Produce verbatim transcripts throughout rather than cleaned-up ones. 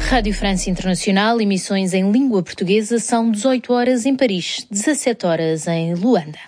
Rádio França Internacional, emissões em língua portuguesa, são dezoito horas em Paris, dezassete horas em Luanda.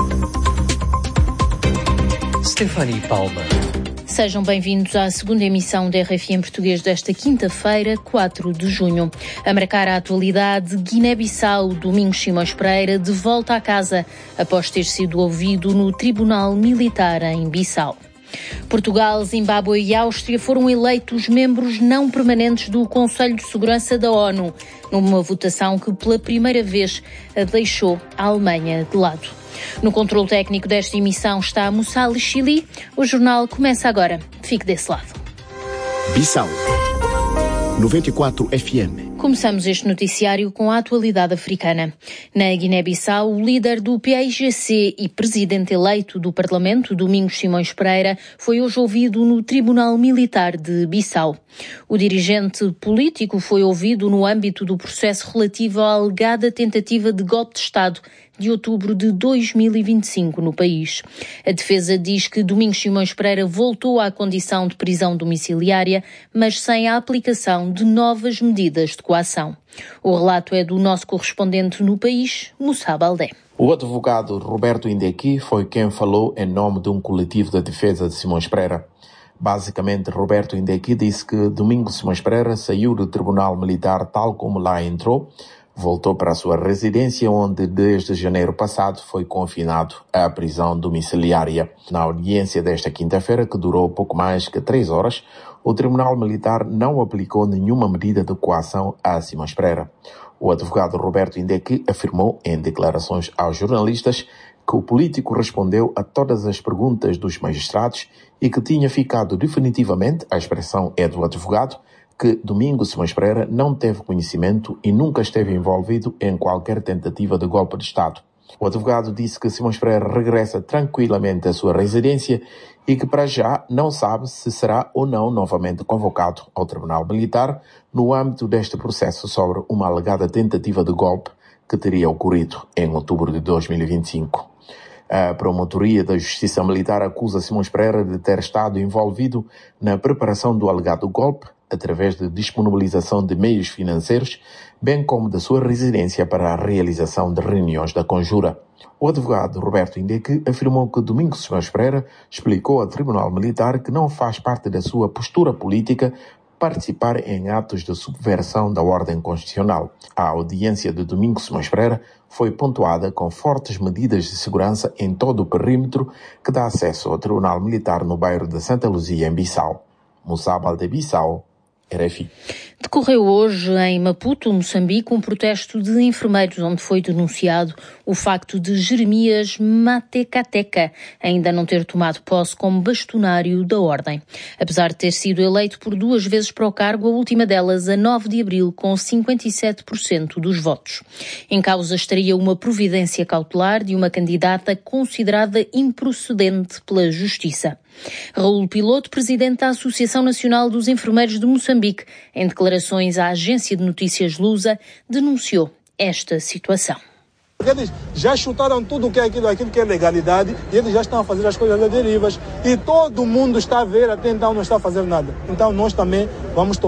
Stephanie Palma. Sejam bem-vindos à segunda emissão da R F I em português desta quinta-feira, quatro de junho. A marcar a atualidade, Guiné-Bissau, Domingos Simões Pereira, de volta à casa, após ter sido ouvido no Tribunal Militar em Bissau. Portugal, Zimbábue e Áustria foram eleitos membros não permanentes do Conselho de Segurança da ONU, numa votação que pela primeira vez deixou a Alemanha de lado. No controle técnico desta emissão está Moussa Chili. O jornal começa agora. Fique desse lado. Bissau noventa e quatro F M. Começamos este noticiário com a atualidade africana. Na Guiné-Bissau, o líder do P A I G C e presidente eleito do Parlamento, Domingos Simões Pereira, foi hoje ouvido no Tribunal Militar de Bissau. O dirigente político foi ouvido no âmbito do processo relativo à alegada tentativa de golpe de Estado de outubro de dois mil e vinte e cinco no país. A defesa diz que Domingos Simões Pereira voltou à condição de prisão domiciliária, mas sem a aplicação de novas medidas de coação. O relato é do nosso correspondente no país, Moussa Baldé. O advogado Roberto Indeki foi quem falou em nome de um coletivo de defesa de Simões Pereira. Basicamente, Roberto Indeki disse que Domingos Simões Pereira saiu do Tribunal Militar tal como lá entrou, voltou para a sua residência, onde desde janeiro passado foi confinado à prisão domiciliária. Na audiência desta quinta-feira, que durou pouco mais que três horas, o Tribunal Militar não aplicou nenhuma medida de coação a Simões Pereira. O advogado Roberto Indeki afirmou em declarações aos jornalistas que o político respondeu a todas as perguntas dos magistrados e que tinha ficado definitivamente, a expressão é do advogado, que Domingos Simões Pereira não teve conhecimento e nunca esteve envolvido em qualquer tentativa de golpe de Estado. O advogado disse que Simões Pereira regressa tranquilamente à sua residência e que para já não sabe se será ou não novamente convocado ao Tribunal Militar no âmbito deste processo sobre uma alegada tentativa de golpe que teria ocorrido em outubro de dois mil e vinte e cinco. A Promotoria da Justiça Militar acusa Simões Pereira de ter estado envolvido na preparação do alegado golpe através de disponibilização de meios financeiros, bem como da sua residência para a realização de reuniões da conjura. O advogado Roberto Indeki afirmou que Domingos Simões Pereira explicou ao Tribunal Militar que não faz parte da sua postura política participar em atos de subversão da ordem constitucional. A audiência de Domingos Simões Pereira foi pontuada com fortes medidas de segurança em todo o perímetro que dá acesso ao Tribunal Militar no bairro de Santa Luzia, em Bissau. Moussa Baldé, Bissau, R F I. Decorreu hoje em Maputo, Moçambique, um protesto de enfermeiros onde foi denunciado o facto de Jeremias Matecateca ainda não ter tomado posse como bastonário da ordem. Apesar de ter sido eleito por duas vezes para o cargo, a última delas a nove de abril com cinquenta e sete por cento dos votos. Em causa estaria uma providência cautelar de uma candidata considerada improcedente pela Justiça. Raul Piloto, presidente da Associação Nacional dos Enfermeiros de Moçambique, em declarações à agência de notícias Lusa, denunciou esta situação. Eles já chutaram tudo o que é aquilo, aquilo que é legalidade e eles já estão a fazer as coisas a derivas e todo mundo está a ver, até então não está a fazer nada. Então nós também vamos tomar